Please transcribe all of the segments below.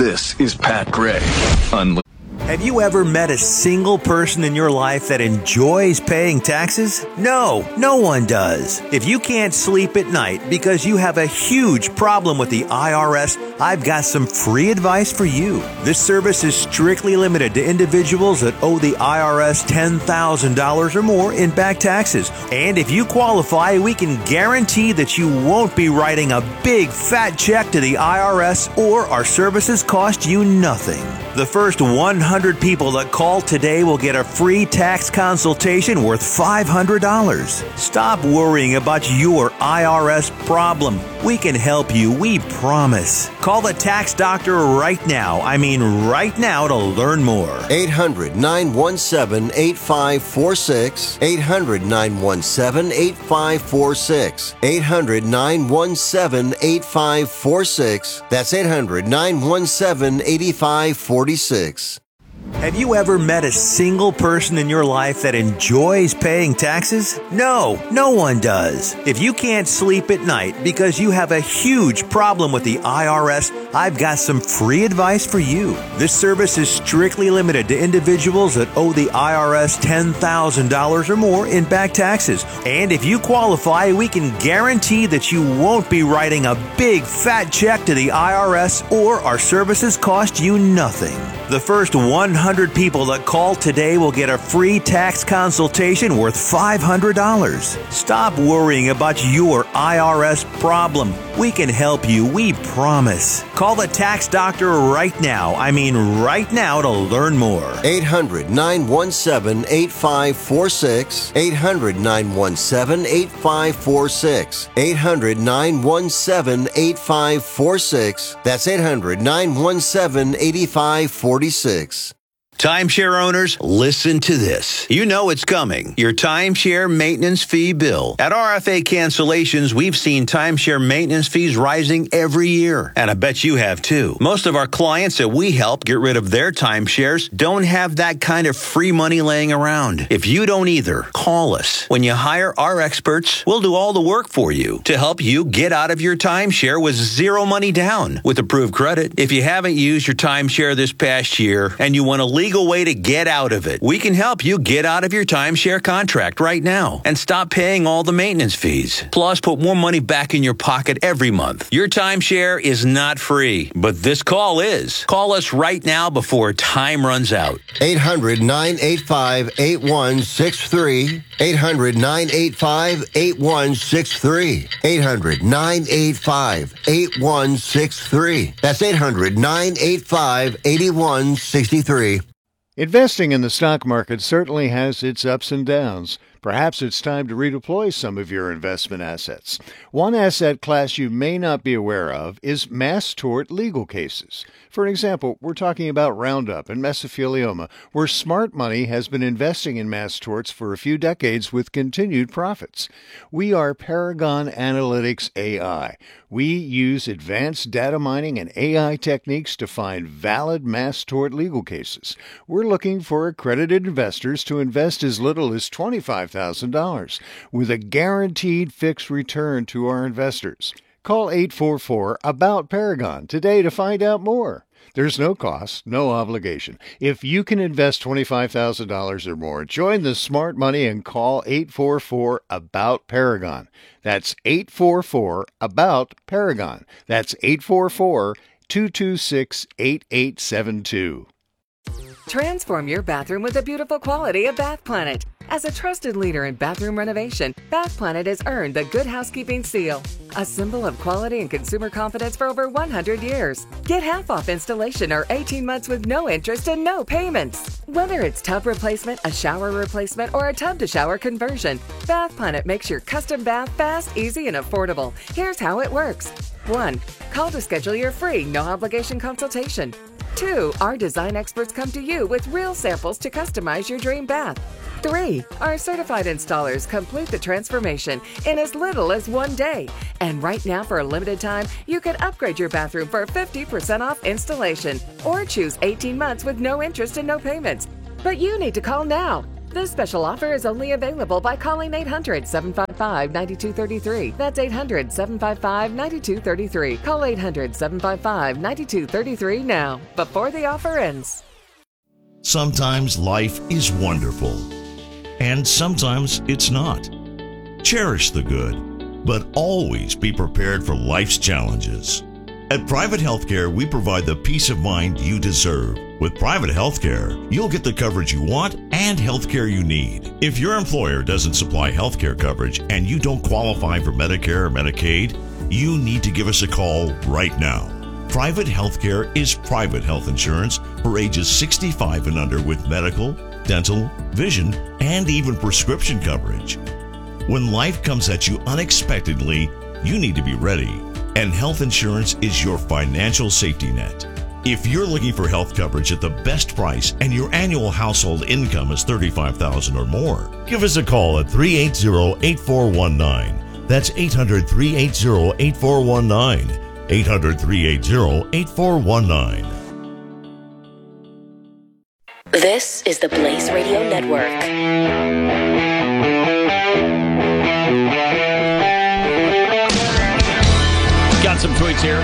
This is Pat Gray. Have you ever met a single person in your life that enjoys paying taxes? No, no one does. If you can't sleep at night because you have a huge problem with the IRS, I've got some free advice for you. This service is strictly limited to individuals that owe the IRS $10,000 or more in back taxes. And if you qualify, we can guarantee that you won't be writing a big fat check to the IRS, or our services cost you nothing. The first 100 people that call today will get a free tax consultation worth $500. Stop worrying about your IRS problem. We can help you, we promise. Call the tax doctor right now. I mean right now, to learn more. 800-917-8546. 800-917-8546. 800-917-8546. That's 800-917-8546. Have you ever met a single person in your life that enjoys paying taxes? No, no one does. If you can't sleep at night because you have a huge problem with the IRS, I've got some free advice for you. This service is strictly limited to individuals that owe the IRS $10,000 or more in back taxes. And if you qualify, we can guarantee that you won't be writing a big fat check to the IRS, or our services cost you nothing. The first 100 people that call today will get a free tax consultation worth $500. Stop worrying about your IRS problem. We can help you, we promise. Call the tax doctor right now. I mean right now, to learn more. 800-917-8546. 800-917-8546. 800-917-8546. That's 800-917-8546. Timeshare owners, listen to this. You know it's coming. Your timeshare maintenance fee bill. At RFA Cancellations, we've seen timeshare maintenance fees rising every year. And I bet you have too. Most of our clients that we help get rid of their timeshares don't have that kind of free money laying around. If you don't either, call us. When you hire our experts, we'll do all the work for you to help you get out of your timeshare with zero money down with approved credit. If you haven't used your timeshare this past year and you want a legal way to get out of it, we can help you get out of your timeshare contract right now and stop paying all the maintenance fees. Plus, put more money back in your pocket every month. Your timeshare is not free, but this call is. Call us right now before time runs out. 800-985-8163. 800-985-8163. 800-985-8163. That's 800-985-8163. Investing in the stock market certainly has its ups and downs. Perhaps it's time to redeploy some of your investment assets. One asset class you may not be aware of is mass tort legal cases. For example, we're talking about Roundup and mesothelioma, where smart money has been investing in mass torts for a few decades with continued profits. We are Paragon Analytics AI. We use advanced data mining and AI techniques to find valid mass tort legal cases. We're looking for accredited investors to invest as little as $25,000 with a guaranteed fixed return to our investors. Call 844-ABOUT-PARAGON today to find out more. There's no cost, no obligation. If you can invest $25,000 or more, join the smart money and call 844-ABOUT-PARAGON. That's 844-ABOUT-PARAGON. That's 844-226-8872. Transform your bathroom with the beautiful quality of Bath Planet. As a trusted leader in bathroom renovation, Bath Planet has earned the Good Housekeeping seal, a symbol of quality and consumer confidence for over 100 years. Get half off installation or 18 months with no interest and no payments. Whether it's tub replacement, a shower replacement, or a tub-to-shower conversion, Bath Planet makes your custom bath fast, easy, and affordable. Here's how it works. 1. Call to schedule your free, no-obligation consultation. 2. Our design experts come to you with real samples to customize your dream bath. 3. Our certified installers complete the transformation in as little as 1 day. And right now, for a limited time, you can upgrade your bathroom for 50% off installation or choose 18 months with no interest and no payments. But you need to call now. This special offer is only available by calling 800-755-9233. That's 800-755-9233. Call 800-755-9233 now, before the offer ends. Sometimes life is wonderful, and sometimes it's not. Cherish the good, but always be prepared for life's challenges. At Private Healthcare, we provide the peace of mind you deserve. With Private Healthcare, you'll get the coverage you want and healthcare you need. If your employer doesn't supply healthcare coverage and you don't qualify for Medicare or Medicaid, you need to give us a call right now. Private Healthcare is private health insurance for ages 65 and under with medical, dental, vision, and even prescription coverage. When life comes at you unexpectedly, you need to be ready. And health insurance is your financial safety net. If you're looking for health coverage at the best price and your annual household income is $35,000 or more, give us a call at 380-8419. That's 800-380-8419. 800-380-8419. This is the Blaze Radio Network. Got some tweets here.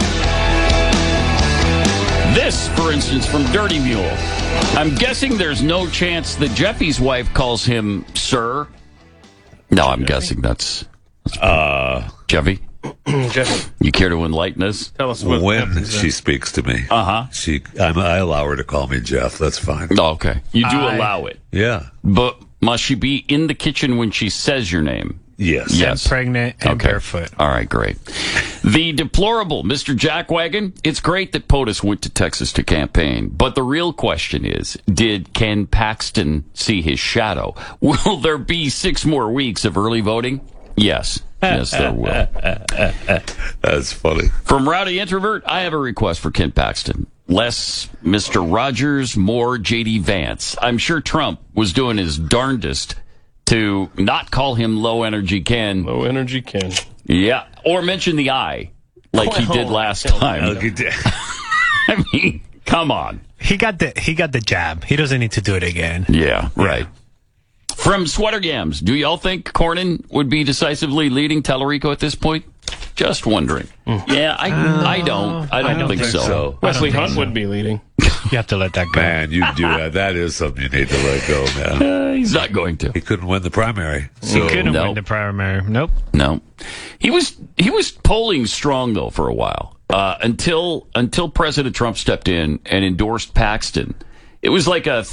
This, for instance, from Dirty Mule. I'm guessing there's no chance that Jeffy's wife calls him sir. No, I'm guessing that's Jeffy. Jeffy, you care to enlighten us? Tell us what when she speaks to me. I allow her to call me Jeff. That's fine. Oh, okay, you do allow it. Yeah, but must she be in the kitchen when she says your name? Yes. And pregnant and barefoot. All right, great. The deplorable Mr. Jackwagon. It's great that POTUS went to Texas to campaign, but the real question is, did Ken Paxton see his shadow? Will there be 6 more weeks of early voting? Yes. Yes, there will. That's funny. From Rowdy Introvert, I have a request for Ken Paxton. Less Mr. Rogers, more J.D. Vance. I'm sure Trump was doing his darndest to not call him Low Energy Ken. Low Energy Ken. Yeah, or mention the I, like he did last time. I mean, come on. He got the jab. He doesn't need to do it again. Yeah, right. From Sweater Gams, do y'all think Cornyn would be decisively leading Tallarico at this point? Just wondering. Yeah, I don't. I don't think so. Wesley Hunt would be leading. You have to let that go. Man, you do that. That is something you need to let go, man. He's not going to. He couldn't win the primary. He couldn't win the primary. Nope. No. He was polling strong, though, for a while. Until President Trump stepped in and endorsed Paxton. It was like a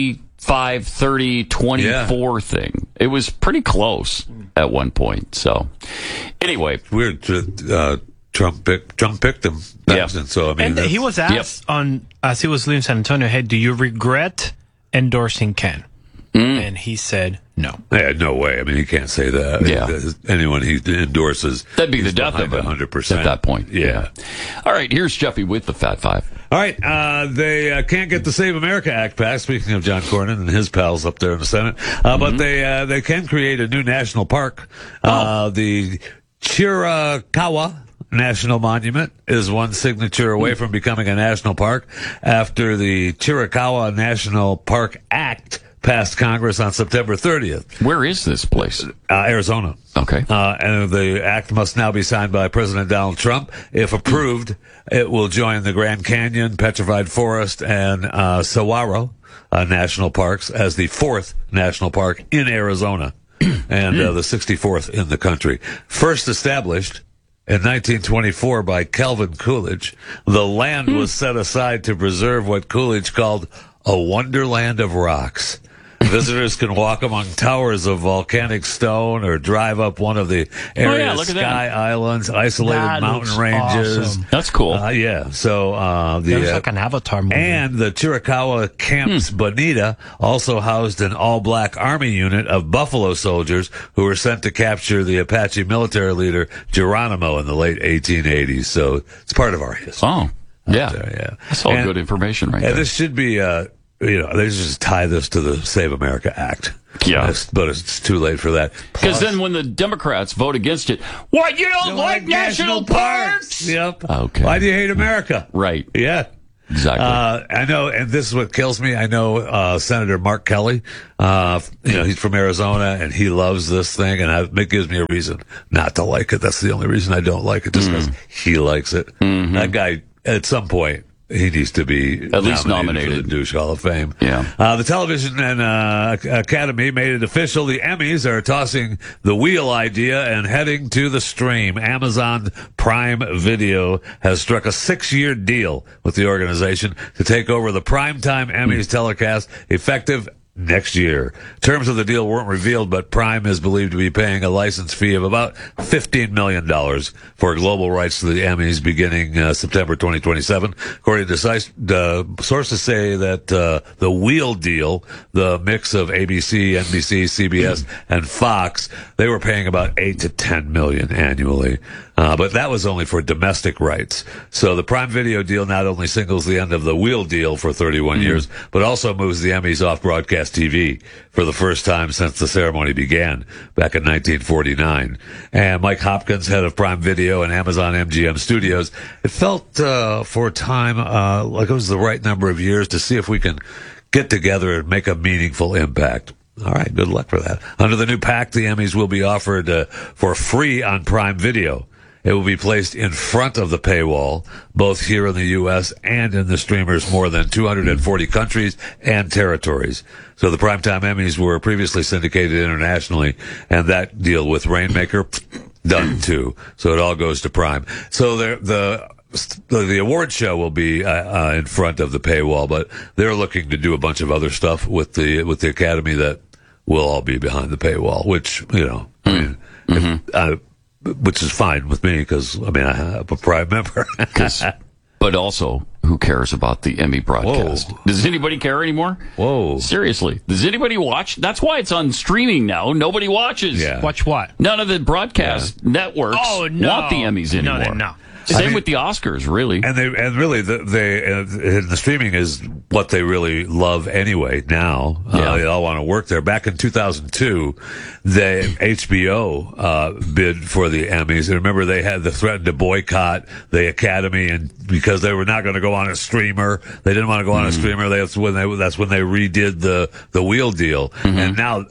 35-30-24 thing. It was pretty close at one point. So, anyway. Weird. Trump picked him. Paxton, so, I mean, and he was asked as he was leaving San Antonio, hey, do you regret endorsing Ken? And he said no. Yeah, no way. I mean, he can't say that. Yeah. Anyone he endorses, that'd be the death of him 100% at that point. Yeah. All right, here's Jeffy with the Fat Five. All right, they can't get the Save America Act passed, speaking of John Cornyn and his pals up there in the Senate, but they can create a new national park. The Chiricahua National Monument is one signature away from becoming a national park after the Chiricahua National Park Act passed Congress on September 30th. Where is this place? Arizona. Okay. And the act must now be signed by President Donald Trump. If approved, it will join the Grand Canyon, Petrified Forest, and Saguaro national parks as the 4th national park in Arizona and the 64th in the country. First established in 1924 by Calvin Coolidge, the land was set aside to preserve what Coolidge called a wonderland of rocks. Visitors can walk among towers of volcanic stone or drive up one of the area's sky islands, isolated mountain ranges. Awesome. That's cool. So there's like an Avatar movie. And the Chiricahua Camps Bonita also housed an all-black army unit of Buffalo soldiers who were sent to capture the Apache military leader Geronimo in the late 1880s. So it's part of our history. Oh, yeah. That's all good information right there. This should be they just tie this to the Save America Act. Yeah. But it's too late for that. Because then when the Democrats vote against it, what, you don't like national parks? Yep. Okay. Why do you hate America? Right. Yeah. Exactly. I know, and this is what kills me. I know Senator Mark Kelly. He's from Arizona, and he loves this thing, and it gives me a reason not to like it. That's the only reason I don't like it, just because he likes it. Mm-hmm. That guy, at some point, he needs to be at least nominated for the Douche Hall of Fame. Yeah. The Television and Academy made it official. The Emmys are tossing the wheel idea and heading to the stream. Amazon Prime Video has struck a 6-year deal with the organization to take over the primetime Emmys telecast effective next year. Terms of the deal weren't revealed, but Prime is believed to be paying a license fee of about $15 million for global rights to the Emmys beginning September 2027. According to sources say that the Wheel deal, the mix of ABC, NBC, CBS, and Fox, they were paying about $8 to $10 million annually. But that was only for domestic rights. So the Prime Video deal not only singles the end of the Wheel deal for 31 years, but also moves the Emmys off broadcast TV for the first time since the ceremony began back in 1949. And Mike Hopkins, head of Prime Video and Amazon MGM Studios, it felt for a time like it was the right number of years to see if we can get together and make a meaningful impact. All right, good luck for that. Under the new pact, the Emmys will be offered for free on Prime Video. It will be placed in front of the paywall, both here in the U.S. and in the streamer's more than 240 countries and territories. So the Primetime Emmys were previously syndicated internationally, and that deal with Rainmaker, done too. So it all goes to Prime. So the award show will be in front of the paywall, but they're looking to do a bunch of other stuff with the Academy that will all be behind the paywall, which, which is fine with me because, I'm a Prime member. But also, who cares about the Emmy broadcast? Whoa. Does anybody care anymore? Whoa. Seriously. Does anybody watch? That's why it's on streaming now. Nobody watches. Yeah. Watch what? None of the broadcast networks want the Emmys anymore. No. Same with the Oscars, really. And the streaming is what they really love anyway now. They all want to work there. Back in 2002, the HBO bid for the Emmys. And remember, they had the threat to boycott the Academy, and because they were not going to go on a streamer, they didn't want to go on a streamer. That's when they redid the Wheel deal, and now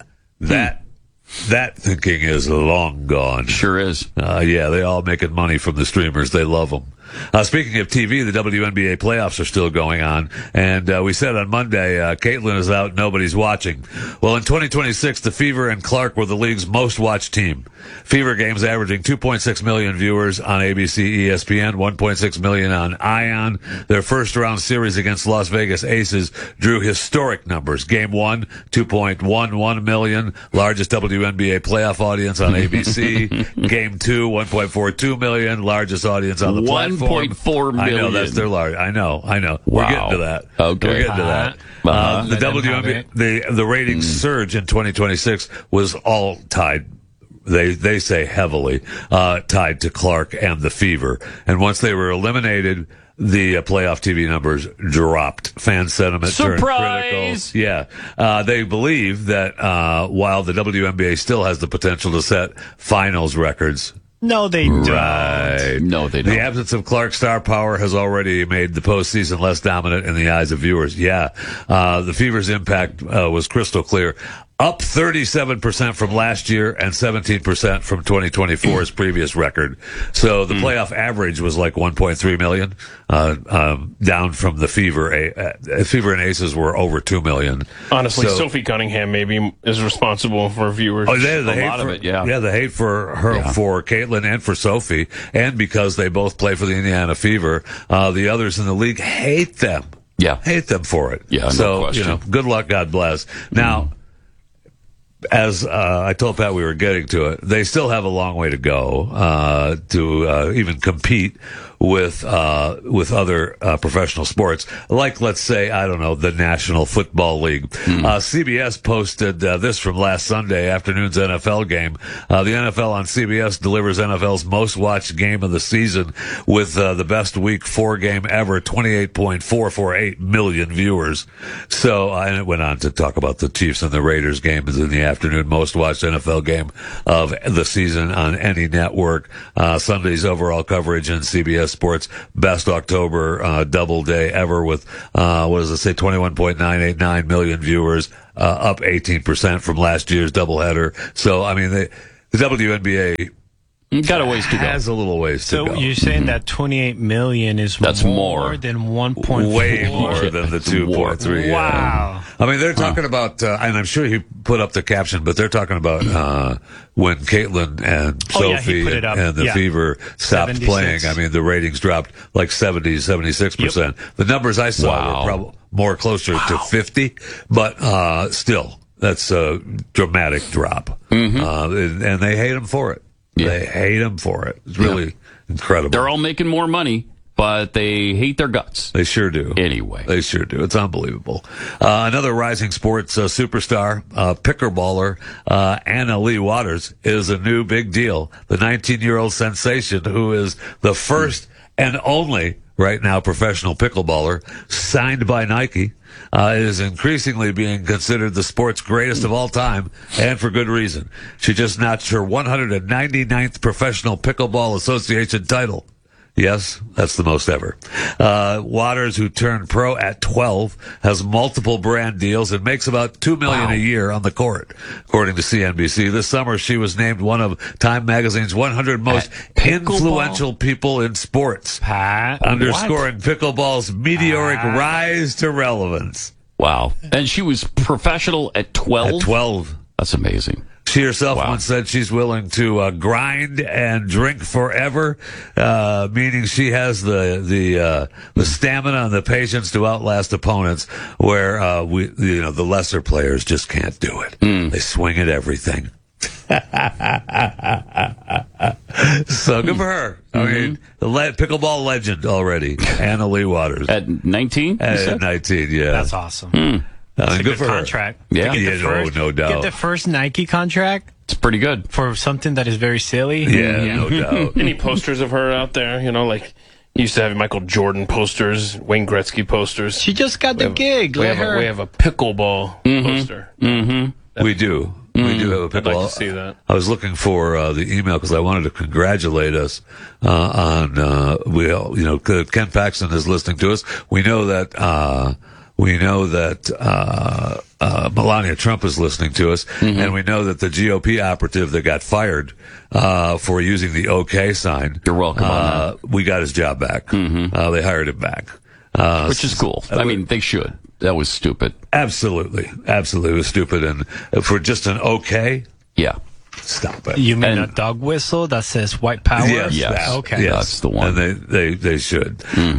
that thinking is long gone. Sure is. They all making money from the streamers. They love them. Speaking of TV, the WNBA playoffs are still going on. And we said on Monday, Caitlin is out, nobody's watching. Well, in 2026, the Fever and Clark were the league's most watched team. Fever games averaging 2.6 million viewers on ABC, ESPN, 1.6 million on ION. Their first-round series against Las Vegas Aces drew historic numbers. Game 1, 2.11 million, largest WNBA playoff audience on ABC. Game 2, 1.42 million, largest audience on the platform. 1.4 million. I know, that's their large. I know. Wow. We're getting to that. Okay. We're getting to that. The WNBA, the ratings surge in 2026 was all tied. They say heavily tied to Clark and the Fever. And once they were eliminated, the playoff TV numbers dropped. Fan sentiment turned critical. Yeah. They believe that while the WNBA still has the potential to set finals records, no, they don't. Right. No, they don't. The absence of Clark's star power has already made the postseason less dominant in the eyes of viewers. Yeah. The Fever's impact was crystal clear. Up 37% from last year and 17% from 2024's previous record. So the playoff average was like 1.3 million, down from the Fever. Fever and Aces were over 2 million. Honestly, Sophie Cunningham maybe is responsible for viewers. Oh, a lot of it, yeah. Yeah, the hate for her, for Caitlin and for Sophie, and because they both play for the Indiana Fever, the others in the league hate them. Yeah. Hate them for it. Yeah, so, no question. Good luck, God bless. Now, as I told Pat we were getting to it, they still have a long way to go to even compete with other professional sports, like, let's say, I don't know, the National Football League. CBS posted this from last Sunday afternoon's NFL game. The NFL on CBS delivers NFL's most watched game of the season with the best Week 4 game ever, 28.448 million viewers. So, and it went on to talk about the Chiefs and the Raiders game in the afternoon, most watched NFL game of the season on any network. Sunday's overall coverage in CBS Sports best October double day ever with, 21.989 million viewers, up 18% from last year's doubleheader. So, I mean, the WNBA got a ways to go. Has a little ways to go. So you're saying that 28 million is more than 1.4? Way more than the 2.3. Wow. I mean, they're talking about, and I'm sure he put up the caption, but they're talking about when Caitlin and Sophie and the Fever stopped 76. playing. I mean, the ratings dropped like 76%. Yep. The numbers I saw were probably more closer to 50, but still, that's a dramatic drop. And they hate him for it. Yeah. They hate him for it. It's really incredible. They're all making more money, but they hate their guts. They sure do. Anyway. They sure do. It's unbelievable. Another rising sports superstar, pickerballer, Anna Lee Waters is a new big deal. The 19-year-old sensation who is the first and only right now professional pickleballer signed by Nike, is increasingly being considered the sport's greatest of all time, and for good reason. She just notched her 199th Professional Pickleball Association title. Yes, that's the most ever. Waters, who turned pro at 12, has multiple brand deals and makes about $2 million a year on the court, according to CNBC. This summer, she was named one of Time Magazine's 100 most influential people in sports, underscoring pickleball's meteoric rise to relevance. Wow. And she was professional at 12? At 12. That's amazing. She herself once said she's willing to grind and drink forever, meaning she has the stamina and the patience to outlast opponents, where the lesser players just can't do it. They swing at everything. So good for her. I mean, the pickleball legend already, Anna Lee Waters. At 19? At 19, yeah. That's awesome. That's a good contract. Yeah, no doubt. Get the first Nike contract. It's pretty good for something that is very silly. Yeah, no doubt. Any posters of her out there? You know, like you used to have Michael Jordan posters, Wayne Gretzky posters. She just got the gig. We have a pickleball poster. We do. We do have a pickleball. I'd like to see that. I was looking for the email because I wanted to congratulate us on Ken Paxton is listening to us. We know that Melania Trump is listening to us, and we know that the GOP operative that got fired for using the OK sign. You're welcome on that. We got his job back. They hired him back. Which is cool. I mean, they should. That was stupid. Absolutely. It was stupid. And for just an OK? Yeah. Stop it. You mean a dog whistle that says white power? Yes. Okay. Yes. That's the one. And they should.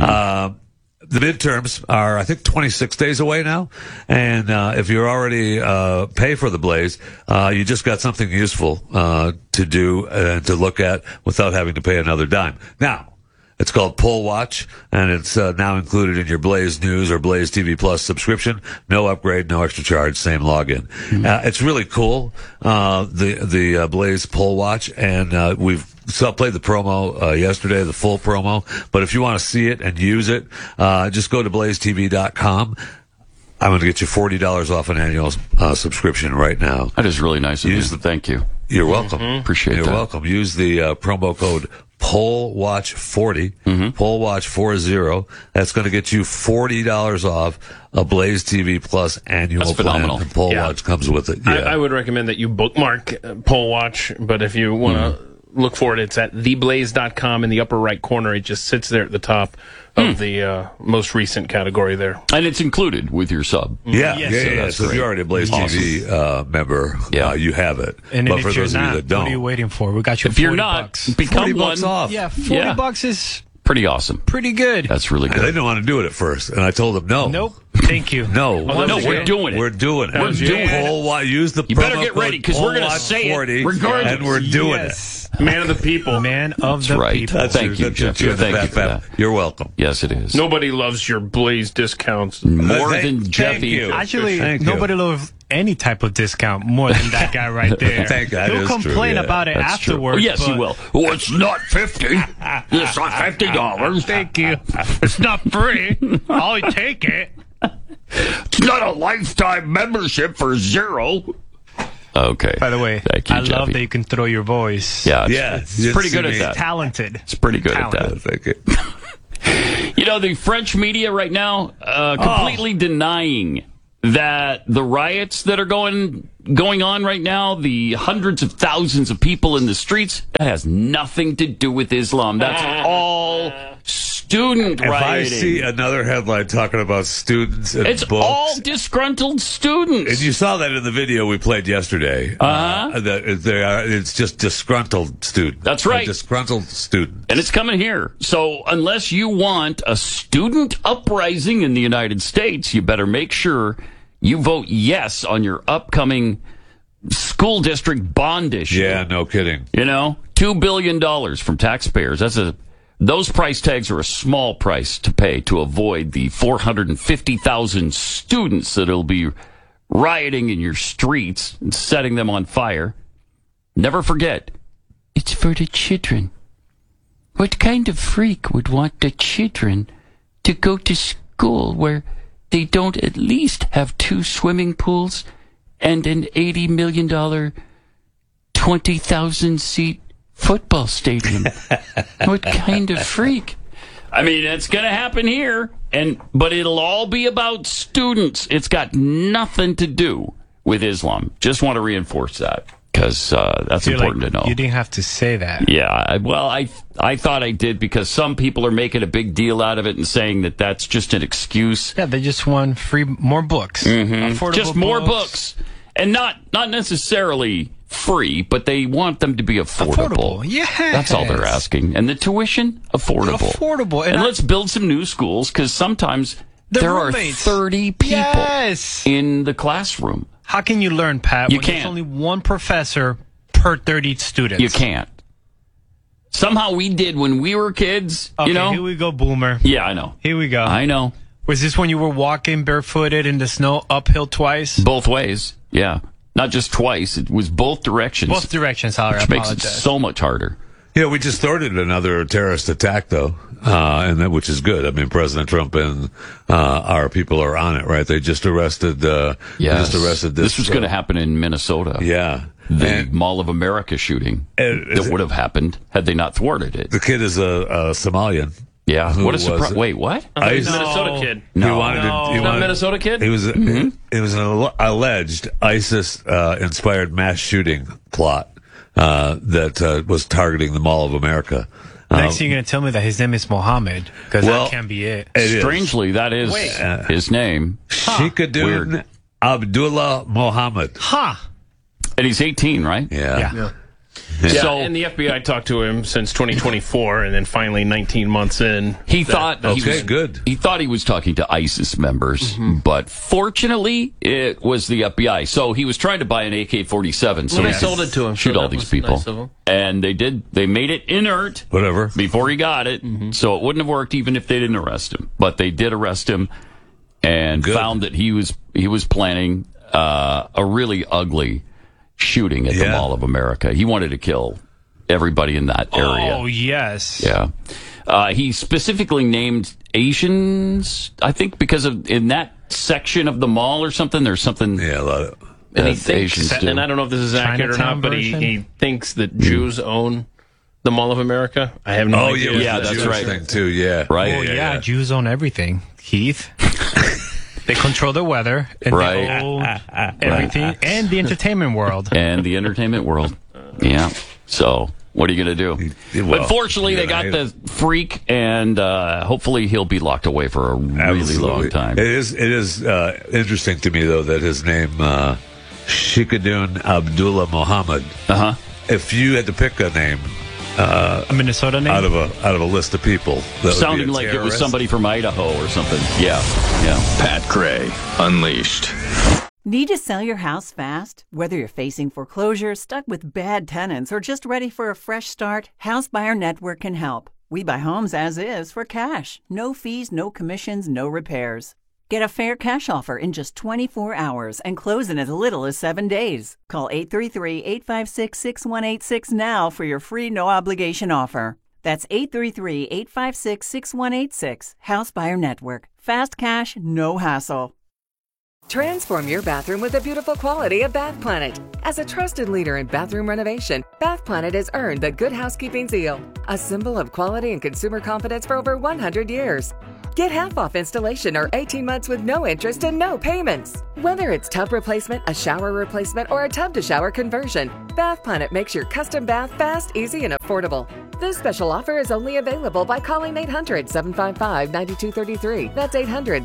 The midterms are, I think, 26 days away now. And if you're already pay for the Blaze, you just got something useful to do and to look at without having to pay another dime. Now, it's called Poll Watch, and it's now included in your Blaze News or Blaze TV Plus subscription. No upgrade, no extra charge, same login. It's really cool, the Blaze Poll Watch, and we've played the promo yesterday, the full promo. But if you want to see it and use it, just go to blazetv.com. I'm going to get you $40 off an annual subscription right now. That is really nice of you. Thank you. You're welcome. Appreciate that. You're welcome. Use the promo code POLLWATCH40, POLLWATCH40. That's going to get you $40 off a Blaze TV Plus annual That's phenomenal. plan. And Poll Watch comes with it. Yeah. I would recommend that you bookmark Poll Watch, but if you want to look for it, it's at theblaze.com in the upper right corner. It just sits there at the top of the most recent category there. And it's included with your sub. Yeah, Yes. So if you're already a Blaze TV member, you have it. And but if for you're those not, of you that don't, what are you waiting for? We got you If 40 you're not, bucks. become 40 one. bucks off. Yeah, 40 bucks is pretty awesome. pretty good. That's really They good. didn't want to do it at first, and I told them no. Nope. Thank you. No, No, we're doing it. We're doing it. We're doing it. Poll Watch. Use the You promo better get ready, code 'cause we're gonna POLLWATCH say it 40, regardless. and we're doing it. Man of the people. Man of the right. people. Thank you, Jeff. Thank you for that. You're welcome. Yes, it is. Nobody loves your Blaze discounts. More Thank than Jeff you. either. Actually, Thank you. nobody loves any type of discount more than that guy right there. That He'll is true, complain yeah. about it That's true. afterwards. Oh, yes, he but- will. Oh, it's not 50. It's not $50. Thank you. It's not free. I'll take it. It's not a lifetime membership for $0. Okay. By the way, Thank you, I love Jeffy. that you can throw your voice. Yeah, it's pretty good at that. Talented. It's pretty good at Talented. that. Thank you. You know, the French media right now completely denying that the riots that are going on right now, the hundreds of thousands of people in the streets, that has nothing to do with Islam. That's all student If rioting. I see another headline talking about students and It's books, all disgruntled students. and you saw that in the video we played yesterday. It's just disgruntled students. That's right. A disgruntled student. And it's coming here. So unless you want a student uprising in the United States, you better make sure you vote yes on your upcoming school district bond issue. Yeah, no kidding. You know, $2 billion from taxpayers. Those price tags are a small price to pay to avoid the 450,000 students that'll be rioting in your streets and setting them on fire. Never forget, it's for the children. What kind of freak would want the children to go to school where they don't at least have 2 swimming pools and an $80 million, 20,000-seat football stadium? What kind of freak? I mean, it's going to happen here, but it'll all be about students. It's got nothing to do with Islam. Just want to reinforce that because that's important to know. You didn't have to say that. Yeah, I thought I did because some people are making a big deal out of it and saying that that's just an excuse. Yeah, they just want more books. Affordable Just more books. And not necessarily free, but they want them to be affordable. Yes. That's all they're asking. And the tuition, affordable. Affordable. And let's build some new schools because sometimes there roommates. are 30 people Yes. in the classroom. How can you learn, Pat, You when there's can't. only one professor per 30 students? You can't. Somehow we did when we were kids, Okay, you know? here we go, Boomer. Yeah, I know. Here we go. I know. Was this when you were walking barefooted in the snow uphill twice? Both ways. Yeah. Not just twice. It was both directions. Both directions, Holler. I Which makes it apologize. so much harder. Yeah, we just thwarted another terrorist attack, though, which is good. I mean, President Trump and our people are on it, right? They just arrested. Yes. Just arrested this. This was going to happen in Minnesota. Yeah, The Mall of America shooting that would have happened had they not thwarted it. the kid is a Somalian. Yeah. Who What a was surprise! it? Wait, what? I thought he was a Minnesota kid. He No. wanted to. He Not wanted, Minnesota kid? It was. It was an alleged ISIS-inspired mass shooting plot that was targeting the Mall of America. Next thing you're going to tell me that his name is Mohammed, because Well, that can't be it. It is. Strangely, that is his name. Shikadun Weird. Abdullah Mohammed. Ha! And he's 18, right? Yeah. Yeah, So and the FBI talked to him since 2024, and then finally 19 months in. he thought he Okay, was good. He thought he was talking to ISIS members, but fortunately, it was the FBI. So he was trying to buy an AK-47. So Well, he they could sold it to him, Shoot so all that these was people, nice of 'em. and they did. They made it inert Whatever. before he got it, so it wouldn't have worked even if they didn't arrest him. But they did arrest him and Good. found that he was planning a really ugly shooting at the Yeah. Mall of America. He wanted to kill everybody in that area. Oh, yes. Yeah. He specifically named Asians, I think, because of in that section of the mall or something. There's something. Yeah, a lot of. And he that thinks, Asians do. and I don't know if this is accurate or Chinatown not, but version? he thinks that Jews own the Mall of America. I have no Oh, idea. yeah, Yeah, with the that's Jewish right. thing too. Yeah, Right. Oh, yeah, Jews own everything, Keith. They control the weather, and Right. they own everything, and the entertainment world. And the entertainment world. Yeah. So, what are you going to do? Well, But fortunately, they you're got gonna the freak, and hopefully he'll be locked away for a really long time. It is interesting to me though that his name Shikadun Abdullah Mohammed. Uh-huh. If you had to pick a name A Minnesota name? out of a list of people, that would Sounding be a like it was terrorist. somebody from Idaho or something. Yeah. Pat Gray Unleashed. Need to sell your house fast? Whether you're facing foreclosure, stuck with bad tenants, or just ready for a fresh start, House Buyer Network can help. We buy homes as is for cash. No fees, no commissions, no repairs. Get a fair cash offer in just 24 hours and close in as little as 7 days. Call 833-856-6186 now for your free no-obligation offer. That's 833-856-6186. House Buyer Network. Fast cash, no hassle. Transform your bathroom with the beautiful quality of Bath Planet. As a trusted leader in bathroom renovation, Bath Planet has earned the Good Housekeeping seal, a symbol of quality and consumer confidence for over 100 years. Get half off installation or 18 months with no interest and no payments. Whether it's tub replacement, a shower replacement, or a tub-to-shower conversion, Bath Planet makes your custom bath fast, easy, and affordable. This special offer is only available by calling 800-755-9233. That's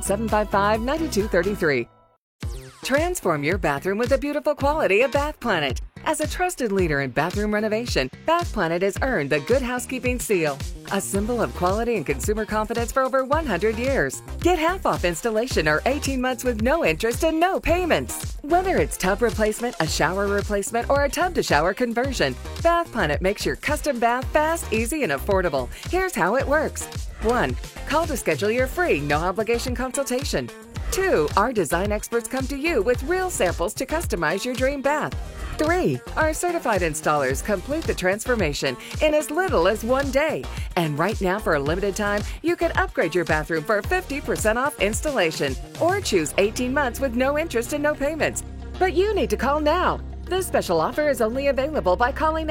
800-755-9233. Transform your bathroom with the beautiful quality of Bath Planet. As a trusted leader in bathroom renovation, Bath Planet has earned the Good Housekeeping seal, a symbol of quality and consumer confidence for over 100 years. Get half off installation or 18 months with no interest and no payments. Whether it's tub replacement, a shower replacement, or a tub-to-shower conversion, Bath Planet makes your custom bath fast, easy, and affordable. Here's how it works. 1. Call to schedule your free, no-obligation consultation. 2. Our design experts come to you with real samples to customize your dream bath. 3. Our certified installers complete the transformation in as little as 1 day. And right now, for a limited time, you can upgrade your bathroom for 50% off installation or choose 18 months with no interest and no payments. But you need to call now. This special offer is only available by calling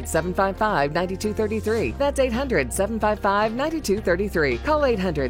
800-755-9233. That's 800-755-9233. Call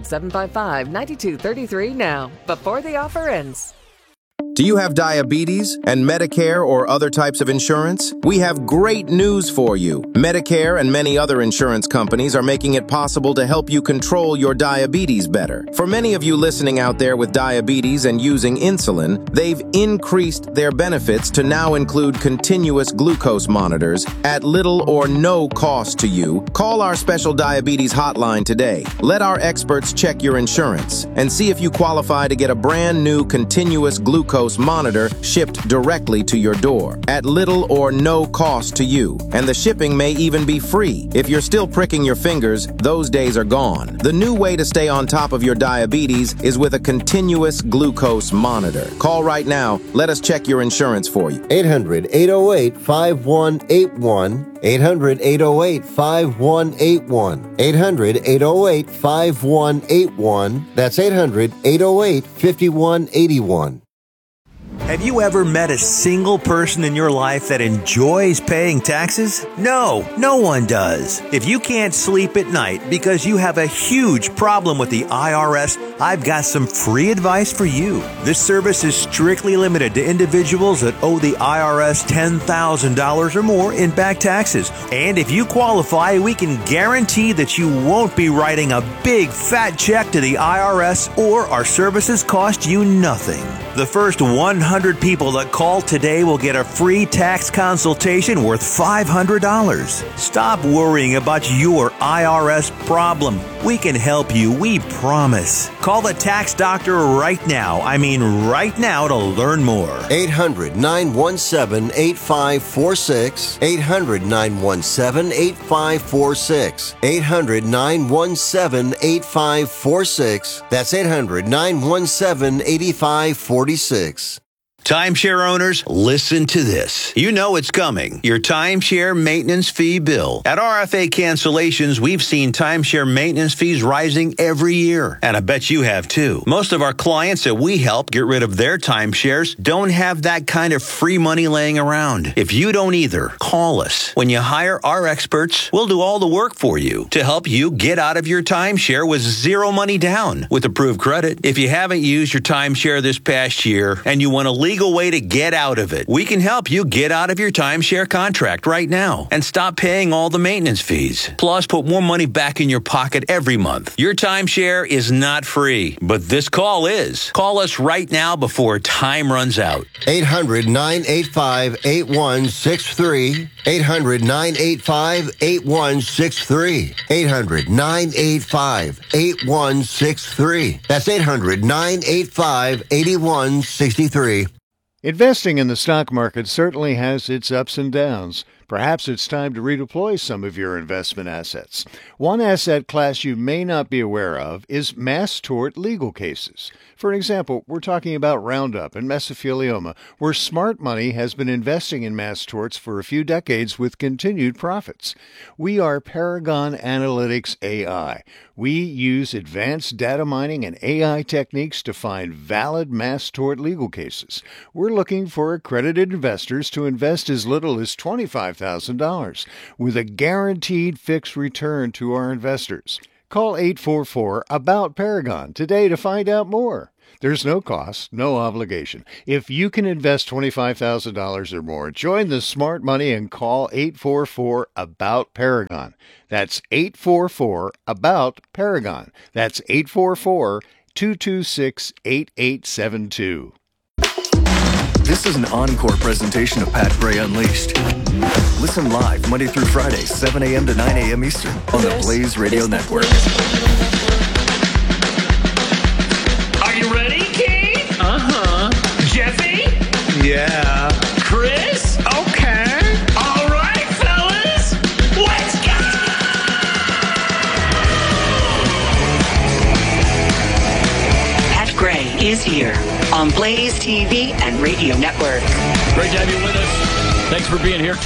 800-755-9233 now, before the offer ends. Do you have diabetes and Medicare or other types of insurance? We have great news for you. Medicare and many other insurance companies are making it possible to help you control your diabetes better. For many of you listening out there with diabetes and using insulin, they've increased their benefits to now include continuous glucose monitors at little or no cost to you. Call our special diabetes hotline today. Let our experts check your insurance and see if you qualify to get a brand new continuous glucose monitor shipped directly to your door at little or no cost to you. And the shipping may even be free. If you're still pricking your fingers, those days are gone. The new way to stay on top of your diabetes is with a continuous glucose monitor. Call right now. Let us check your insurance for you. 800-808-5181. 800-808-5181. 800-808-5181. That's 800-808-5181. Have you ever met a single person in your life that enjoys paying taxes? No, no one does. If you can't sleep at night because you have a huge problem with the IRS, I've got some free advice for you. This service is strictly limited to individuals that owe the IRS $10,000 or more in back taxes. And if you qualify, we can guarantee that you won't be writing a big fat check to the IRS, or our services cost you nothing. The first 100 people that call today will get a free tax consultation worth $500. Stop worrying about your IRS problem. We can help you, we promise. Call the tax doctor right now. I mean right now, to learn more. 800-917-8546. 800-917-8546. 800-917-8546. That's 800-917-8546. Timeshare owners, listen to this. You know it's coming. Your timeshare maintenance fee bill. At RFA Cancellations, we've seen timeshare maintenance fees rising every year. And I bet you have too. Most of our clients that we help get rid of their timeshares don't have that kind of free money laying around. If you don't either, call us. When you hire our experts, we'll do all the work for you to help you get out of your timeshare with zero money down with approved credit. If you haven't used your timeshare this past year and you want to legal way to get out of it, we can help you get out of your timeshare contract right now and stop paying all the maintenance fees. Plus, put more money back in your pocket every month. Your timeshare is not free, but this call is. Call us right now before time runs out. 800-985-8163. 800-985-8163. 800-985-8163. That's 800-985-8163. Investing in the stock market certainly has its ups and downs. Perhaps it's time to redeploy some of your investment assets. One asset class you may not be aware of is mass tort legal cases. For example, we're talking about Roundup and mesothelioma, where smart money has been investing in mass torts for a few decades with continued profits. We are Paragon Analytics AI. We use advanced data mining and AI techniques to find valid mass tort legal cases. We're looking for accredited investors to invest as little as $25,000 with a guaranteed fixed return to our investors. Call 844-ABOUT-PARAGON today to find out more. There's no cost, no obligation. If you can invest $25,000 or more, join the smart money and call 844-ABOUT-PARAGON. That's 844-ABOUT-PARAGON. That's 844-226-8872. This is an encore presentation of Pat Gray Unleashed. Listen live Monday through Friday, 7 a.m. to 9 a.m. Eastern on the Blaze Radio Network. Are you ready, Kate? Uh-huh. Jeffy? Yeah. Chris? Okay. All right, fellas. Let's go! Pat Gray is here on Blaze TV and Radio Network. Great to have you with us. Thanks for being here.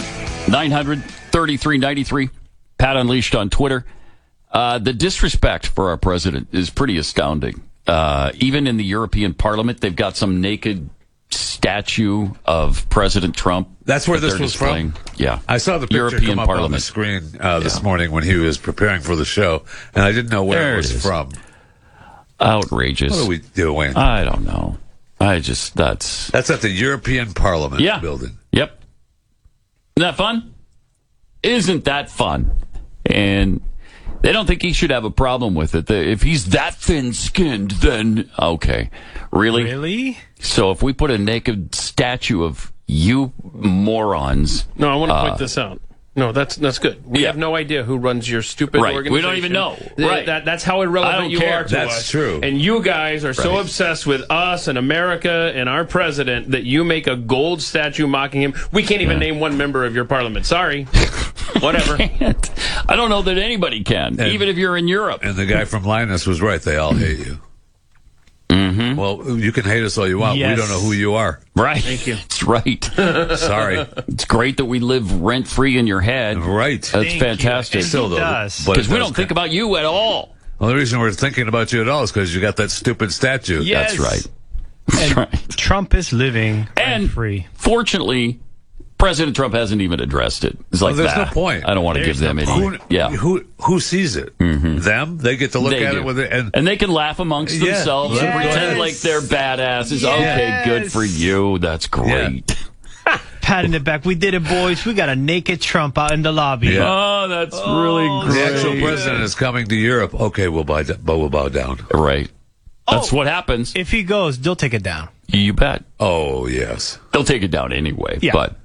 888-900-3393. Pat Unleashed on Twitter. The disrespect for our president is pretty astounding. Even in the European Parliament, they've got some naked statue of President Trump. That's where this was displaying. from? Yeah. I saw the picture European come up Parliament on the screen this morning when he was preparing for the show, and I didn't know where it was from. Outrageous. What are we doing? I don't know. That's at the European Parliament building. Yep. Isn't that fun? Isn't that fun? And they don't think he should have a problem with it. If he's that thin-skinned, then okay. Really? Really? So if we put a naked statue of you morons... No, I want to point this out. No, that's good. We have no idea who runs your stupid organization. We don't even know. Right. That's how irrelevant you are to us. That's true. And you guys are so obsessed with us and America and our president that you make a gold statue mocking him. We can't even name one member of your parliament. Sorry. Whatever. I don't know that anybody can, even if you're in Europe. And the guy from Linus was right. They all hate you. Mm-hmm. Well, you can hate us all you want. Yes. We don't know who you are. Right. Thank you. That's right. Sorry. It's great that we live rent-free in your head. Right. That's fantastic. Still, though, because we don't think about you at all. Well, the reason we're thinking about you at all is because you got that stupid statue. Yes. That's right. And Trump is living rent-free. Fortunately, President Trump hasn't even addressed it. It's like, there's no point. I don't want to give them any. Who sees it? Mm-hmm. Them? They get to look at it with it, and they can laugh amongst themselves and pretend like they're badasses. Yes. Okay, good for you. That's great. Yeah. Pat in the back. We did it, boys. We got a naked Trump out in the lobby. Yeah. Oh, that's really great. The actual president is coming to Europe. Okay, we'll bow down. Right. That's what happens. If he goes, they'll take it down. You bet. Oh, yes. They'll take it down anyway. Yeah. But,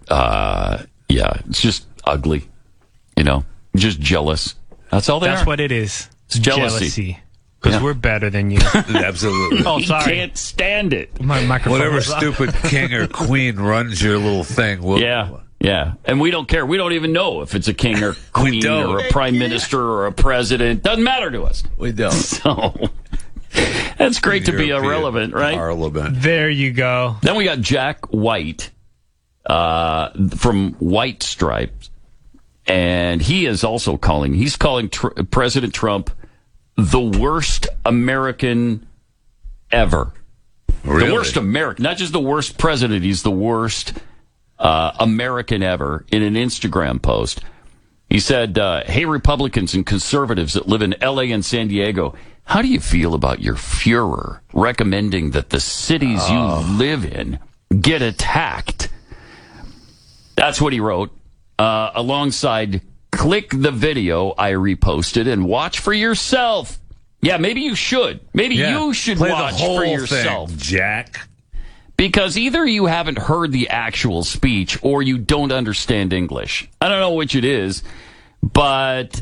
it's just ugly. Just jealous. That's all they are. That's what it is. It's jealousy. Because we're better than you. Absolutely. Oh, sorry. He can't stand it. My microphone. Whatever stupid king or queen runs your little thing. Yeah. And we don't care. We don't even know if it's a king or queen or a prime minister or a president. Doesn't matter to us. We don't. So... That's great to be irrelevant, right? Parliament. There you go. Then we got Jack White from White Stripes, and he is also calling. He's calling President Trump the worst American ever. Really? The worst American, not just the worst president. He's the worst American ever. In an Instagram post, he said, "Hey, Republicans and conservatives that live in L.A. and San Diego. How do you feel about your Fuhrer recommending that the cities you live in get attacked?" That's what he wrote. Alongside, click the video I reposted and watch for yourself. Yeah, maybe you should. Maybe you should watch for yourself, Jack. Because either you haven't heard the actual speech or you don't understand English. I don't know which it is, but...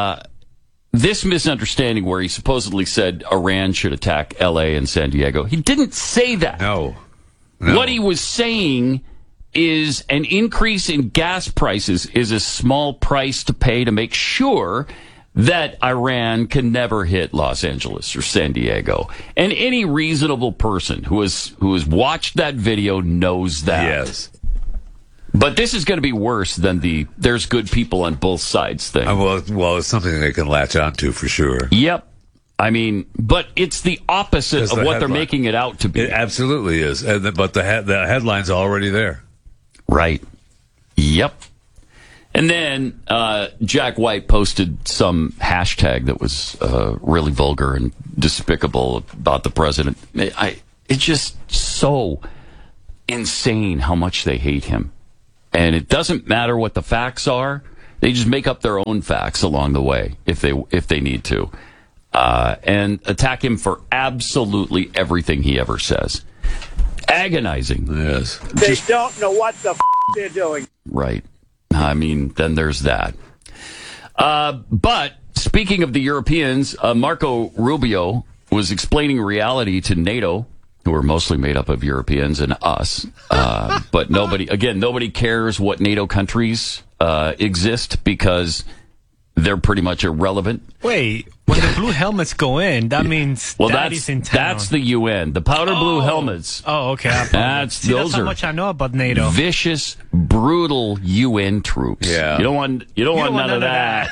this misunderstanding where he supposedly said Iran should attack L.A. and San Diego. He didn't say that. No. What he was saying is an increase in gas prices is a small price to pay to make sure that Iran can never hit Los Angeles or San Diego. And any reasonable person who has watched that video knows that. Yes. But this is going to be worse than the "there's good people on both sides" thing. Well, it's something they can latch onto for sure. Yep. I mean, but it's the opposite of what they're making it out to be. It absolutely is. But the headline's already there. Right. Yep. And then Jack White posted some hashtag that was really vulgar and despicable about the president. It's just so insane how much they hate him. And it doesn't matter what the facts are. They just make up their own facts along the way if they need to. And attack him for absolutely everything he ever says. Agonizing. Yes. They don't know what the they're doing. Right. I mean, then there's that. But speaking of the Europeans, Marco Rubio was explaining reality to NATO, who are mostly made up of Europeans and us. But nobody cares what NATO countries exist because they're pretty much irrelevant. Wait, when the blue helmets go in, that means Daddy's in town. That's the UN. The powder blue helmets. Oh, okay. That's how much I know about NATO. Vicious, brutal UN troops. Yeah. You don't want none of that.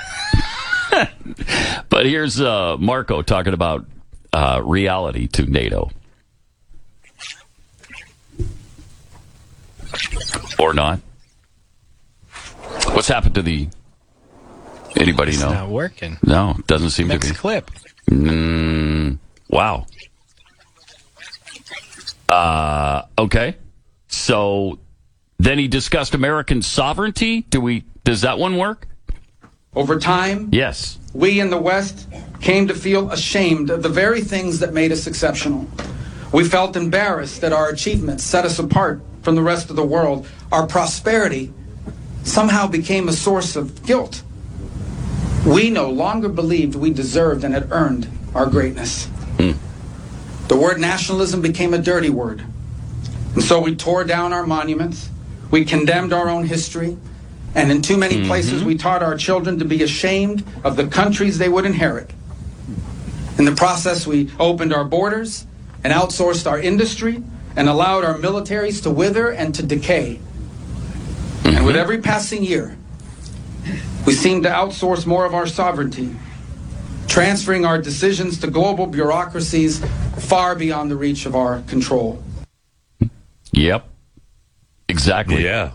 But here's Marco talking about reality to NATO. Or not. What's happened to the... Anybody know? It's not working. No, doesn't seem to be. Next clip. Wow. Okay. So then he discussed American sovereignty. Does that one work? Over time, yes, we in the West came to feel ashamed of the very things that made us exceptional. We felt embarrassed that our achievements set us apart from the rest of the world. Our prosperity somehow became a source of guilt. We no longer believed we deserved and had earned our greatness. The word nationalism became a dirty word. And so we tore down our monuments, we condemned our own history, and in too many places we taught our children to be ashamed of the countries they would inherit. In the process, we opened our borders and outsourced our industry and allowed our militaries to wither and to decay. And with every passing year, we seem to outsource more of our sovereignty, transferring our decisions to global bureaucracies far beyond the reach of our control. Yep. Exactly. Yeah.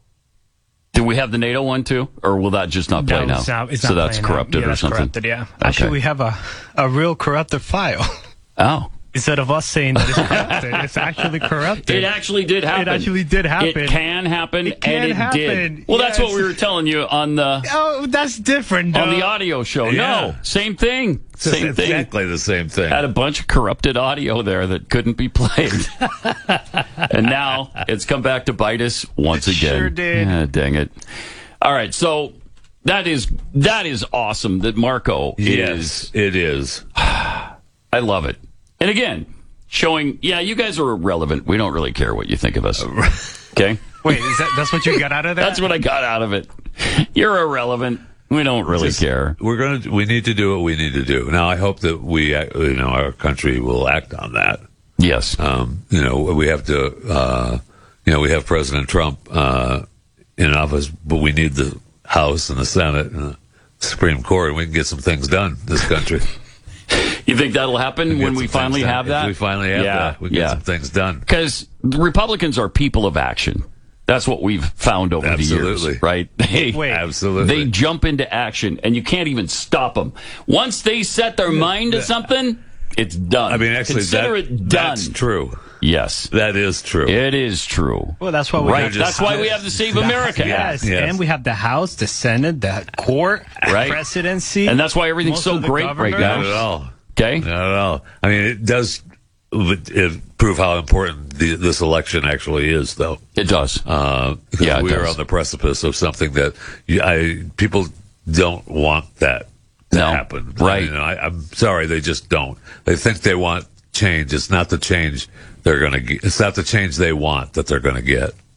Do we have the NATO one too? Or will that just not play now? So that's corrupted or something? Corrupted, yeah. Actually, we have a real corrupted file. Oh. Instead of us saying that it's corrupted, it's actually corrupted. It actually did happen. It actually did happen. It can happen, and it did. Well, that's what we were telling you on the... Oh, that's different, on the audio show. Yeah. No, same thing. Same thing. Exactly the same thing. Had a bunch of corrupted audio there that couldn't be played. And now it's come back to bite us once again. Sure did. Yeah, dang it. All right, so that is awesome that Marco is... Yes, it is. I love it. And again, showing, you guys are irrelevant. We don't really care what you think of us. Okay? Wait, that's what you got out of that? That's what I got out of it. You're irrelevant. We don't really care. We need to do what we need to do. Now, I hope that our country will act on that. Yes. We have to, we have President Trump in office, but we need the House and the Senate and the Supreme Court, and we can get some things done in this country. You think that'll happen when we finally have that? If we finally have that, we get some things done. Because Republicans are people of action. That's what we've found over the years, right? Absolutely. They jump into action, and you can't even stop them. Once they set their mind to something, it's done. I mean, actually, consider it done. That's true. Yes, that is true. It is true. Well, that's why we that's why we have the Save America Act. Yes, and we have the House, the Senate, the court, presidency, and that's why everything's so great right now. Not at all. Okay, not at all. I mean, it does prove how important this election actually is, though. It does. Because we are on the precipice of something that people don't want that to happen. Right. I'm sorry, they just don't. They think they want change. It's not the change they're going to get. It's not the change they want that they're going to get.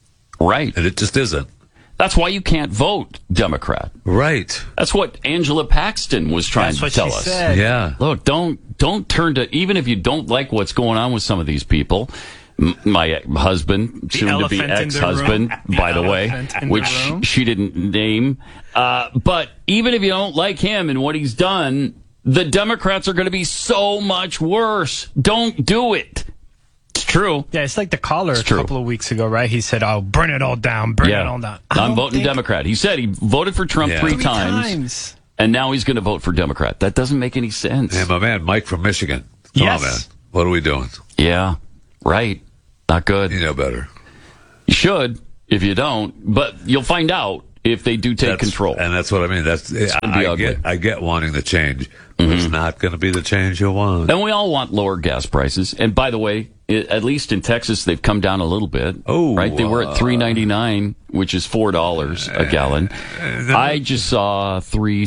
Right. And it just isn't. That's why you can't vote Democrat. Right. That's what Angela Paxton was trying to tell us. Said. Yeah. Look, don't turn to, even if you don't like what's going on with some of these people. My husband, soon to be ex-husband, by the way, which she didn't name. But even if you don't like him and what he's done, the Democrats are going to be so much worse. Don't do it. It's true. Yeah, it's like the caller a couple of weeks ago, right? He said, "Oh, burn it all down, burn it all down." I'm voting Democrat. He said he voted for Trump three times, and now he's going to vote for Democrat. That doesn't make any sense. Yeah, my man, Mike from Michigan. Come on, man. What are we doing? Yeah, right. Not good. You know better. You should, if you don't, but you'll find out if they do take control. And that's what I mean. I get wanting the change, but it's not going to be the change you want. And we all want lower gas prices. And by the way, at least in Texas, they've come down a little bit. Oh, right. They were at $3.99, which is $4 a gallon. I just saw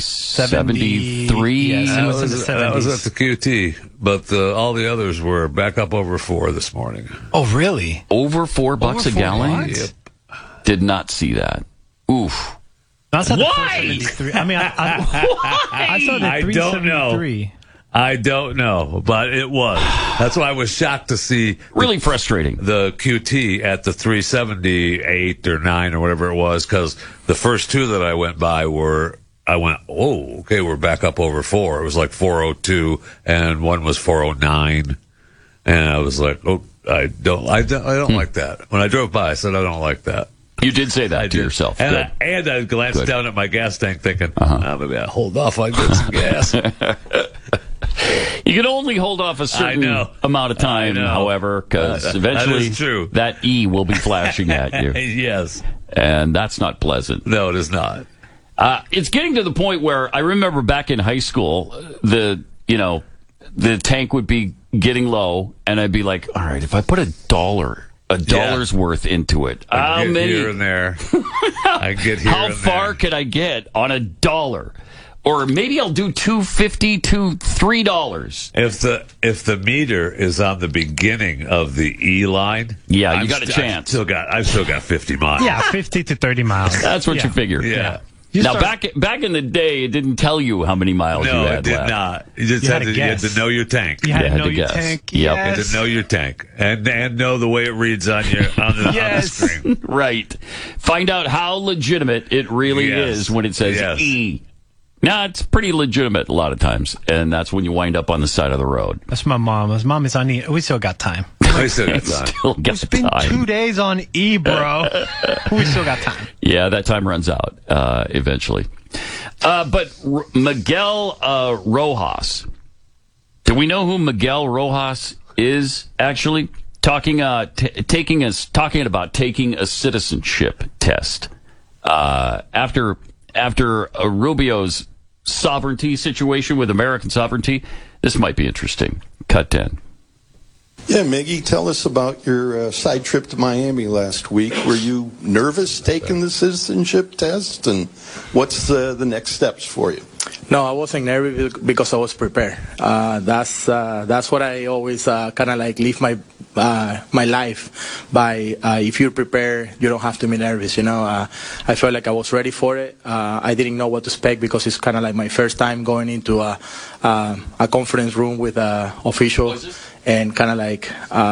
$3.73. Yes, it was in the 70s. That was at the QT, but all the others were back up over $4 this morning. Oh, really? Over $4 a gallon? Yep. Did not see that. Oof. Why? I mean, I saw the 373. I don't know, but it was. That's why I was shocked to see. Really frustrating. The QT at the 378 or 9 or whatever it was, because the first two that I went by oh, okay, we're back up over 4. It was like 402, and one was 409, and I was like, oh, I don't like that. When I drove by, I said, I don't like that. You did say that to yourself. And I glanced down at my gas tank thinking, maybe I'll hold off. I get some gas. You can only hold off a certain amount of time, however, because eventually that E will be flashing at you. Yes. And that's not pleasant. No, it is not. It's getting to the point where I remember back in high school, the tank would be getting low, and I'd be like, all right, if I put $1's worth into it. How many? Here and there. I get here. How far could I get on $1? Or maybe I'll do $2.50 to $3. If the meter is on the beginning of the E line, you got a chance. I've still got 50 miles. Yeah, 50 to 30 miles. That's what you figure. Yeah. Now, back in the day, it didn't tell you how many miles you had left. No, it did not. You just had to know your tank. You had to know your tank. Yep. You had to know your tank and know the way it reads on the screen. Right. Find out how legitimate it really is when it says E. Now, it's pretty legitimate a lot of times, and that's when you wind up on the side of the road. That's my mom. My mom is on E. We still got time. It's been 2 days on E, bro. We still got time. Yeah, that time runs out eventually. But Miguel Rojas. Do we know who Miguel Rojas is, actually? Talking about taking a citizenship test. After Rubio's sovereignty situation with American sovereignty, this might be interesting. Cut 10. Yeah, Miggy, tell us about your side trip to Miami last week. Were you nervous taking the citizenship test, and what's the next steps for you? No, I wasn't nervous because I was prepared. That's what I always kind of like live my life by. If you're prepared, you don't have to be nervous. I felt like I was ready for it. I didn't know what to expect because it's kind of like my first time going into a conference room with officials and kind of like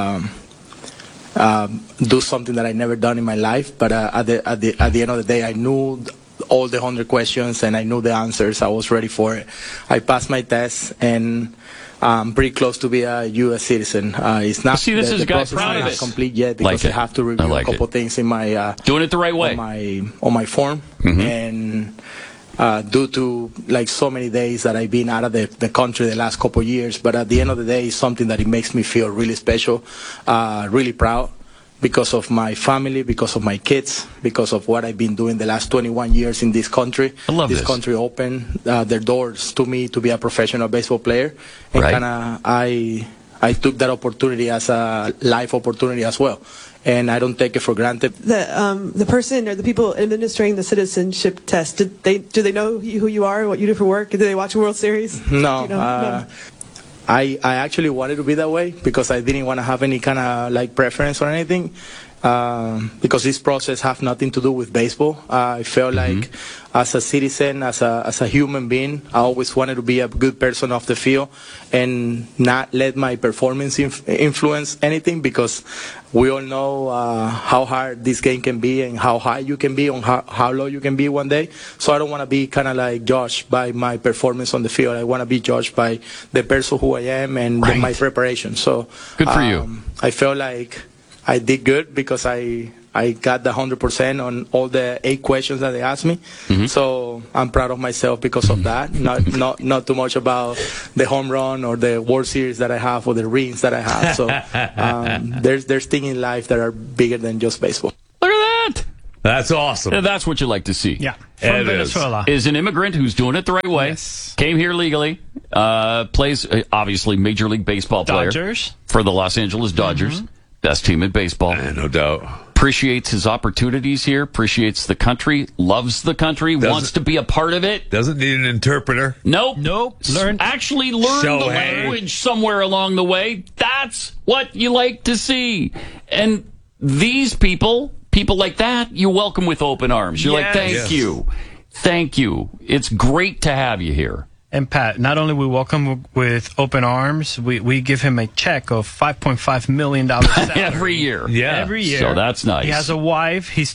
do something that I never done in my life. But at the end of the day, I knew all the 100 questions and I knew the answers. I was ready for it. I passed my test and I'm pretty close to be a U.S. citizen. It's not. See, this is a guy proud of it. Complete yet because I have to review a couple things in my doing it the right way on my form, and due to like so many days that I've been out of the country the last couple of years. But at the end of the day, it's something that it makes me feel really special, really proud. Because of my family, because of my kids, because of what I've been doing the last 21 years in this country. I love this. This country opened their doors to me to be a professional baseball player. And I took that opportunity as a life opportunity as well. And I don't take it for granted. The person or the people administering the citizenship test, do they know who you are, what you do for work? Do they watch a World Series? No. No. I actually wanted to be that way because I didn't want to have any kind of like preference or anything. because this process have nothing to do with baseball. I felt like as a citizen, as a human being, I always wanted to be a good person off the field and not let my performance influence anything, because we all know how hard this game can be and how high you can be, on how low you can be one day. So I don't want to be kind of like judged by my performance on the field. I want to be judged by the person who I am and my preparation. So good for you. I felt like I did good because I got the 100% on all the 8 questions that they asked me. So I'm proud of myself because of that. Not too much about the home run or the World Series that I have or the rings that I have. So there's things in life that are bigger than just baseball. Look at that. That's awesome. Yeah, that's what you like to see. Yeah. From Venezuela. Is an immigrant who's doing it the right way. Yes. Came here legally. Plays, obviously, Major League Baseball player. Dodgers. For the Los Angeles Dodgers. Best team in baseball. No doubt. Appreciates his opportunities here. Appreciates the country. Loves the country. Wants to be a part of it. Doesn't need an interpreter. Nope. Learn the language somewhere along the way. That's what you like to see. And these people like that, you welcome with open arms. You're like, thank you. Thank you. It's great to have you here. And Pat, not only we welcome with open arms, we give him a check of $5.5 million every year. Yeah. Every year. So that's nice. He has a wife. He's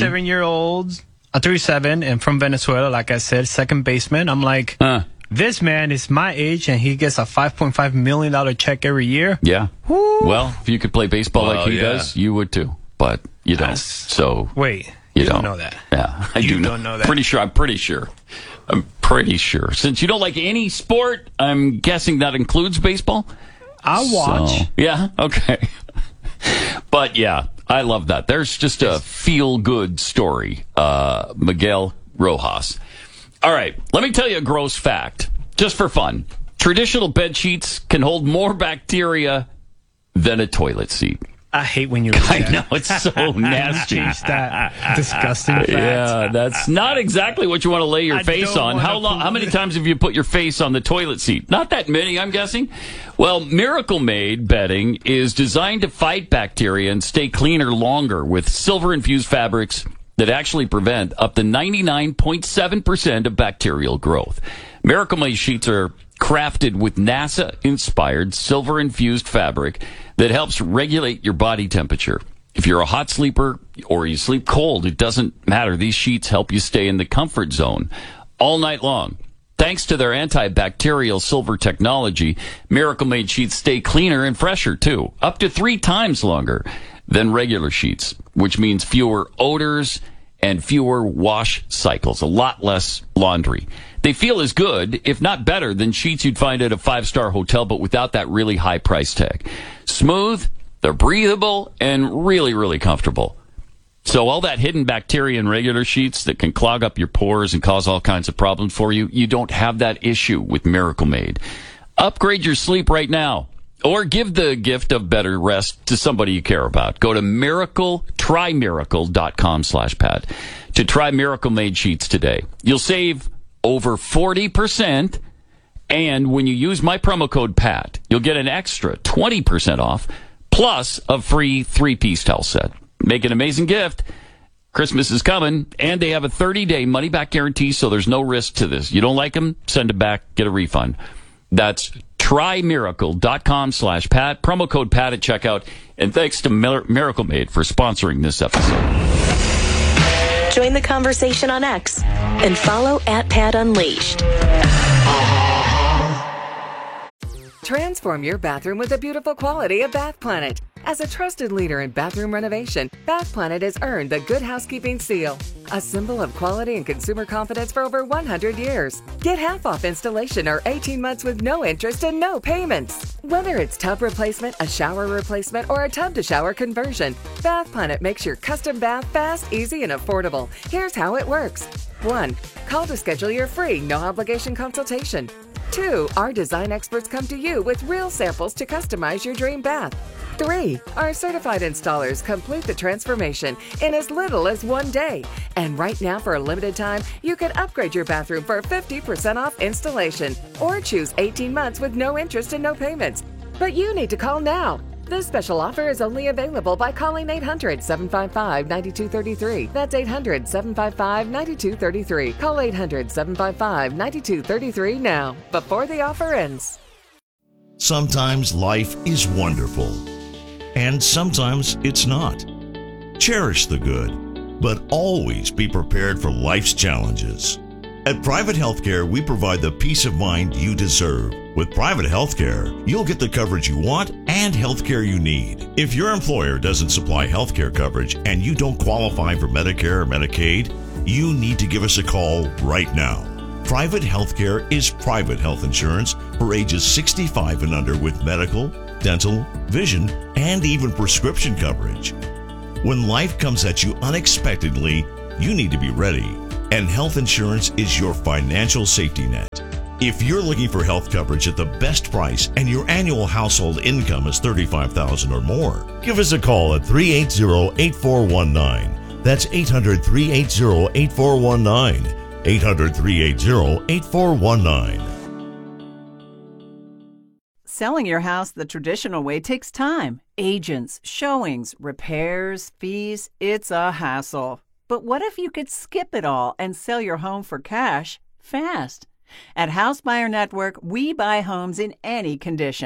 37 and from Venezuela, like I said, second baseman. I'm like, this man is my age and he gets a $5.5 million check every year. Yeah. Woo. Well, if you could play baseball like he does, you would too. But you don't. So wait, you don't know that. Yeah, I do don't know that. I'm pretty sure. Since you don't like any sport, I'm guessing that includes baseball. I'll watch. So, yeah, okay. But yeah, I love that. There's just a feel-good story. Miguel Rojas. All right, let me tell you a gross fact, just for fun. Traditional bed sheets can hold more bacteria than a toilet seat. I hate when you read that. I know, it's so nasty. That disgusting fact. Yeah, that's not exactly what you want to lay your face on. How many times have you put your face on the toilet seat? Not that many, I'm guessing. Well, Miracle Made bedding is designed to fight bacteria and stay cleaner longer with silver-infused fabrics that actually prevent up to 99.7% of bacterial growth. Miracle Made sheets are crafted with NASA-inspired silver-infused fabric that helps regulate your body temperature. If you're a hot sleeper or you sleep cold, it doesn't matter. These sheets help you stay in the comfort zone all night long. Thanks to their antibacterial silver technology, Miracle Made sheets stay cleaner and fresher, too, up to 3 times longer than regular sheets, which means fewer odors and fewer wash cycles, a lot less laundry. They feel as good, if not better, than sheets you'd find at a 5-star hotel, but without that really high price tag. Smooth, they're breathable, and really, really comfortable. So all that hidden bacteria in regular sheets that can clog up your pores and cause all kinds of problems for you, you don't have that issue with Miracle Made. Upgrade your sleep right now. Or give the gift of better rest to somebody you care about. Go to trymiracle.com/Pat to try Miracle Made sheets today. You'll save over 40%, and when you use my promo code PAT, you'll get an extra 20% off, plus a free 3-piece towel set. Make an amazing gift. Christmas is coming, and they have a 30-day money-back guarantee, so there's no risk to this. You don't like them? Send them back, get a refund. That's trymiracle.com/Pat, promo code PAT at checkout, and thanks to Miracle Made for sponsoring this episode. Join the conversation on X and follow @Pat Unleashed. Transform your bathroom with the beautiful quality of Bath Planet. As a trusted leader in bathroom renovation, Bath Planet has earned the Good Housekeeping seal, a symbol of quality and consumer confidence for over 100 years. Get half off installation or 18 months with no interest and no payments. Whether it's tub replacement, a shower replacement, or a tub-to-shower conversion, Bath Planet makes your custom bath fast, easy, and affordable. Here's how it works. 1. Call to schedule your free, no-obligation consultation. 2. Our design experts come to you with real samples to customize your dream bath. 3. Our certified installers complete the transformation in as little as 1 day. And right now, for a limited time, you can upgrade your bathroom for 50% off installation or choose 18 months with no interest and no payments. But you need to call now. This special offer is only available by calling 800-755-9233. That's 800-755-9233. Call 800-755-9233 now, before the offer ends. Sometimes life is wonderful, and sometimes it's not. Cherish the good, but always be prepared for life's challenges. At Private Healthcare, we provide the peace of mind you deserve. With private healthcare, you'll get the coverage you want and healthcare you need. If your employer doesn't supply healthcare coverage and you don't qualify for Medicare or Medicaid, you need to give us a call right now. Private healthcare is private health insurance for ages 65 and under with medical, dental, vision, and even prescription coverage. When life comes at you unexpectedly, you need to be ready, and health insurance is your financial safety net. If you're looking for health coverage at the best price and your annual household income is $35,000 or more, give us a call at 380-8419. That's 800-380-8419. 800-380-8419. Selling your house the traditional way takes time. Agents, showings, repairs, fees. It's a hassle. But what if you could skip it all and sell your home for cash fast? At House Buyer Network, we buy homes in any condition.